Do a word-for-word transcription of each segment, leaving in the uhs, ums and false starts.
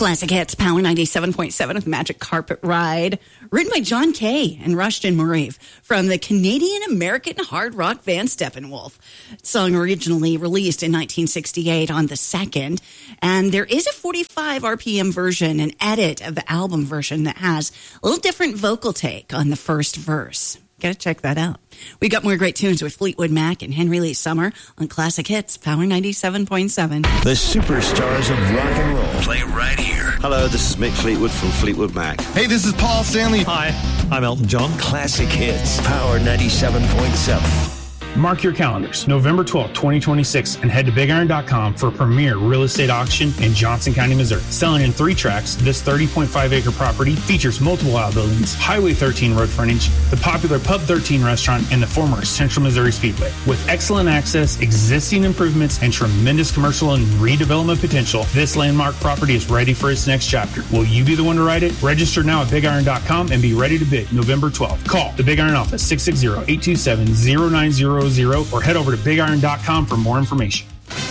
Classic Hits, Power ninety-seven point seven with Magic Carpet Ride, written by John Kay and Rushton Murray from the Canadian-American hard rock band Steppenwolf. Song originally released in nineteen sixty-eight on the second, and there is a forty-five R P M version, an edit of the album version that has a little different vocal take on the first verse. Gotta check that out. We got more great tunes with Fleetwood Mac and Henry Lee Summer on Classic Hits, Power ninety-seven point seven. The superstars of rock and roll play right here. Hello, this is Mick Fleetwood from Fleetwood Mac. Hey, this is Paul Stanley. Hi, I'm Elton John. Classic Hits, Power ninety-seven point seven. Mark your calendars, November twelfth, twenty twenty-six, and head to big iron dot com for a premier real estate auction in Johnson County, Missouri. Selling in three tracks, this thirty point five acre property features multiple outbuildings, Highway thirteen road frontage, the popular Pub thirteen restaurant, and the former Central Missouri Speedway. With excellent access, existing improvements, and tremendous commercial and redevelopment potential, this landmark property is ready for its next chapter. Will you be the one to ride it? Register now at big iron dot com and be ready to bid November twelfth. Call the Big Iron office, six six zero, eight two seven, zero nine zero zero, or head over to big iron dot com for more information.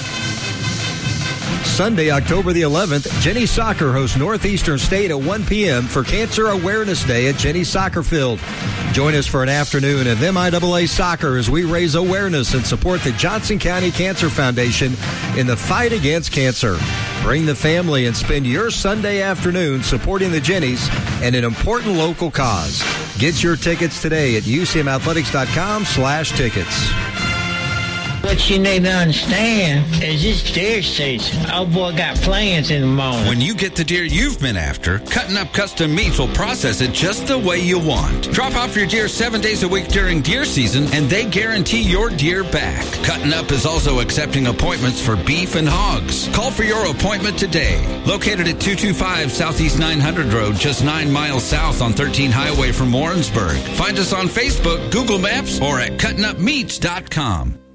Sunday, October the eleventh, Jenny Soccer hosts Northeastern State at one p.m. for Cancer Awareness Day at Jenny Soccer Field. Join us for an afternoon of M I A A soccer as we raise awareness and support the Johnson County Cancer Foundation in the fight against cancer. Bring the family and spend your Sunday afternoon supporting the Jennies and an important local cause. Get your tickets today at U C M athletics dot com slash tickets. What you need to understand is this deer season. Old boy got plans in the morning. When you get the deer you've been after, Cutting Up Custom Meats will process it just the way you want. Drop off your deer seven days a week during deer season, and they guarantee your deer back. Cutting Up is also accepting appointments for beef and hogs. Call for your appointment today. Located at two two five Southeast nine hundred Road, just nine miles south on thirteen Highway from Warrensburg. Find us on Facebook, Google Maps, or at cutting up meats dot com.